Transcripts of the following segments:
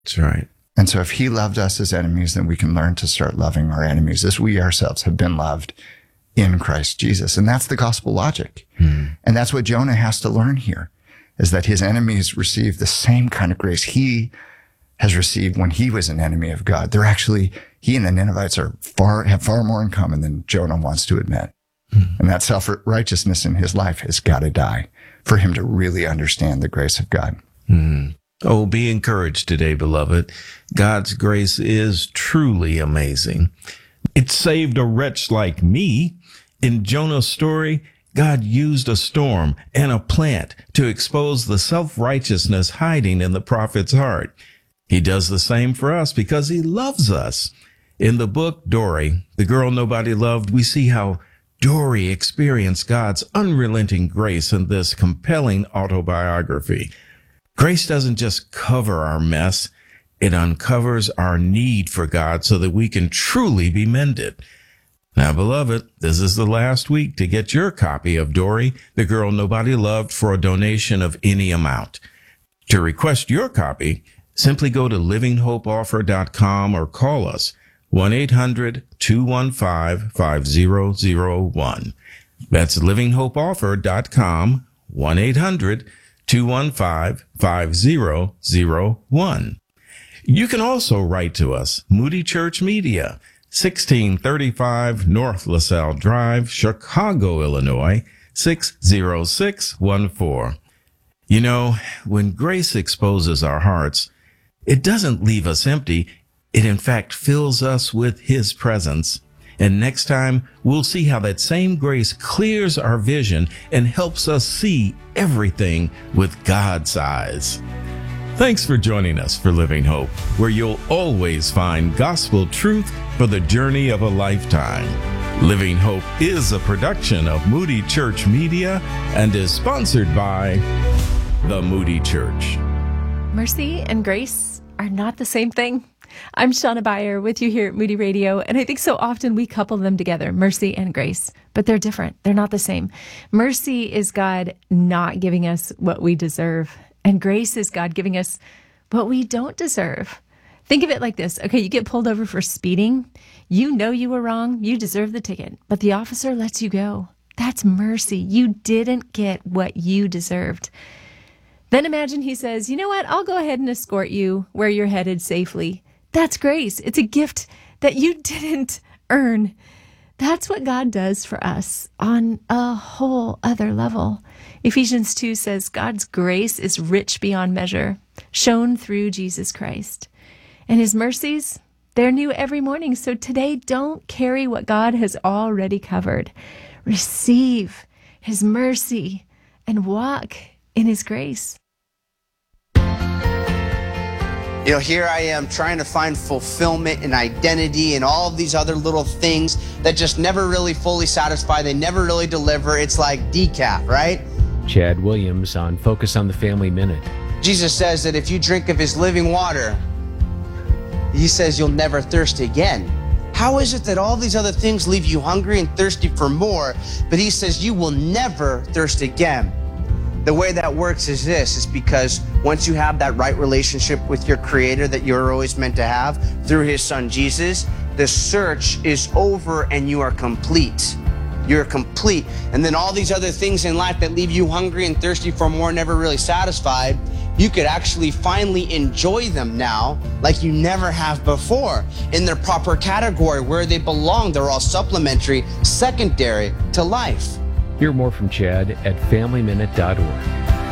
That's right. And so if he loved us as enemies, then we can learn to start loving our enemies as we ourselves have been loved in Christ Jesus. And that's the gospel logic. And that's what Jonah has to learn here, is that his enemies receive the same kind of grace he has received when he was an enemy of God. They're actually, he and the Ninevites have far more in common than Jonah wants to admit. And that self-righteousness in his life has got to die for him to really understand the grace of God. Oh, be encouraged today, beloved. God's grace is truly amazing. It saved a wretch like me. In Jonah's story, God used a storm and a plant to expose the self-righteousness hiding in the prophet's heart. He does the same for us because he loves us. In the book Dory, the girl nobody loved, we see how Dory experienced God's unrelenting grace in this compelling autobiography. Grace doesn't just cover our mess, it uncovers our need for God so that we can truly be mended. Now, beloved, this is the last week to get your copy of Dory, the Girl Nobody Loved, for a donation of any amount. To request your copy, simply go to livinghopeoffer.com or call us 1-800-215-5001. That's livinghopeoffer.com, 1-800-215-5001. You can also write to us, Moody Church Media, 1635 North LaSalle Drive, Chicago, Illinois, 60614. You know, when grace exposes our hearts, it doesn't leave us empty. It, in fact, fills us with his presence. And next time, we'll see how that same grace clears our vision and helps us see everything with God's eyes. Thanks for joining us for Living Hope, where you'll always find gospel truth for the journey of a lifetime. Living Hope is a production of Moody Church Media and is sponsored by the Moody Church. Mercy and grace are not the same thing. I'm Shauna Beyer with you here at Moody Radio, and I think so often we couple them together, mercy and grace, but they're different. They're not the same. Mercy is God not giving us what we deserve, and grace is God giving us what we don't deserve. Think of it like this. Okay, you get pulled over for speeding. You know you were wrong. You deserve the ticket, but the officer lets you go. That's mercy. You didn't get what you deserved. Then imagine he says, you know what? I'll go ahead and escort you where you're headed safely. That's grace. It's a gift that you didn't earn. That's what God does for us on a whole other level. Ephesians 2 says God's grace is rich beyond measure, shown through Jesus Christ. And his mercies, they're new every morning. So today, don't carry what God has already covered. Receive his mercy and walk in his grace. You know, here I am trying to find fulfillment and identity and all of these other little things that just never really fully satisfy. They never really deliver. It's like decaf, right? Chad Williams on Focus on the Family Minute. Jesus says that if you drink of his living water, he says you'll never thirst again. How is it that all these other things leave you hungry and thirsty for more, but he says you will never thirst again? The way that works is this, is because once you have that right relationship with your Creator that you're always meant to have through his son Jesus, the search is over and you are complete. You're complete. And then all these other things in life that leave you hungry and thirsty for more, never really satisfied, you could actually finally enjoy them now like you never have before in their proper category where they belong. They're all supplementary, secondary to life. Hear more from Chad at FamilyMinute.org.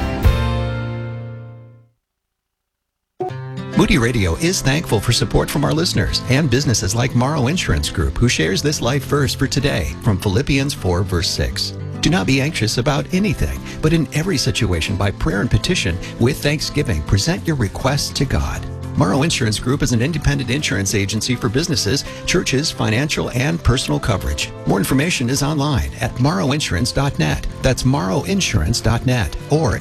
Moody Radio is thankful for support from our listeners and businesses like Morrow Insurance Group, who shares this life verse for today from Philippians 4, verse 6. Do not be anxious about anything, but in every situation by prayer and petition with thanksgiving, present your requests to God. Morrow Insurance Group is an independent insurance agency for businesses, churches, financial, and personal coverage. More information is online at morrowinsurance.net. That's morrowinsurance.net or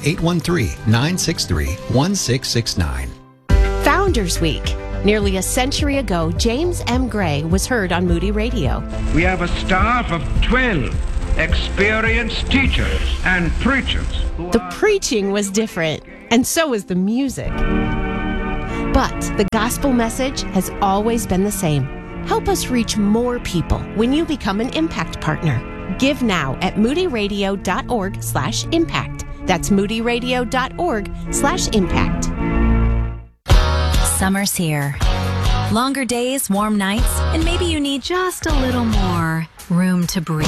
813-963-1669. Founders Week. Nearly a century ago, James M. Gray was heard on Moody Radio. We have a staff of 12 experienced teachers and preachers. The preaching was different, and so was the music. But the gospel message has always been the same. Help us reach more people when you become an Impact Partner. Give now at moodyradio.org/impact. That's moodyradio.org/impact. Summer's here. Longer days, warm nights, and maybe you need just a little more room to breathe.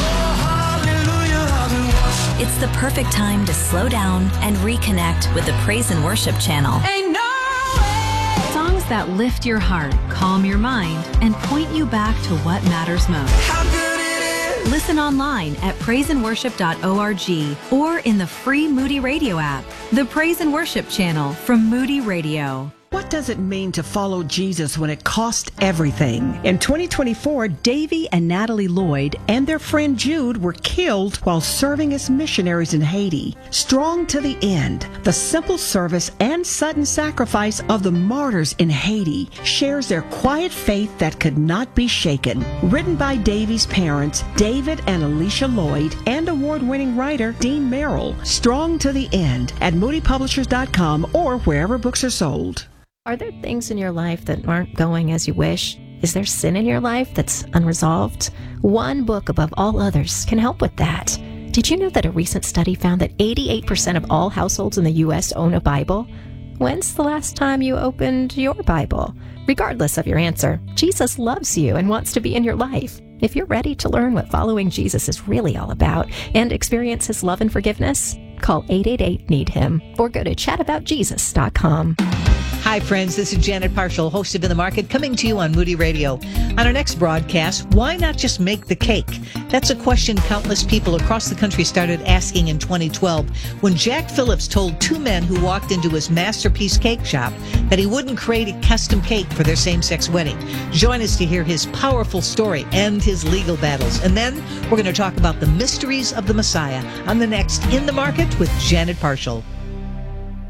It's the perfect time to slow down and reconnect with the Praise and Worship channel. Songs that lift your heart, calm your mind, and point you back to what matters most. Listen online at praiseandworship.org or in the free Moody Radio app. The Praise and Worship channel from Moody Radio. What does it mean to follow Jesus when it costs everything? In 2024, Davy and Natalie Lloyd and their friend Jude were killed while serving as missionaries in Haiti. Strong to the end, the simple service and sudden sacrifice of the martyrs in Haiti shares their quiet faith that could not be shaken. Written by Davy's parents, David and Alicia Lloyd, and award-winning writer Dean Merrill. Strong to the end at moodypublishers.com or wherever books are sold. Are there things in your life that aren't going as you wish? Is there sin in your life that's unresolved? One book above all others can help with that. Did you know that a recent study found that 88% of all households in the U.S. own a Bible? When's the last time you opened your Bible? Regardless of your answer, Jesus loves you and wants to be in your life. If you're ready to learn what following Jesus is really all about and experience his love and forgiveness, call 888-NEED-HIM or go to chataboutjesus.com. Hi, friends. This is Janet Parshall, host of In the Market, coming to you on Moody Radio. On our next broadcast, why not just make the cake? That's a question countless people across the country started asking in 2012 when Jack Phillips told two men who walked into his Masterpiece Cake Shop that he wouldn't create a custom cake for their same-sex wedding. Join us to hear his powerful story and his legal battles. And then we're going to talk about the mysteries of the Messiah on the next In the Market with Janet Parshall.